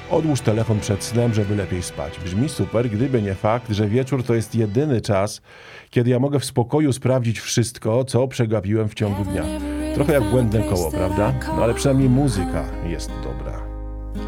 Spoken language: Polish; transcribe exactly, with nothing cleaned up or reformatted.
Odłóż telefon przed snem, żeby lepiej spać. Brzmi super, gdyby nie fakt, że wieczór to jest jedyny czas, kiedy ja mogę w spokoju sprawdzić wszystko, co przegapiłem w ciągu dnia. Trochę jak błędne koło, prawda? No ale przynajmniej muzyka jest dobra.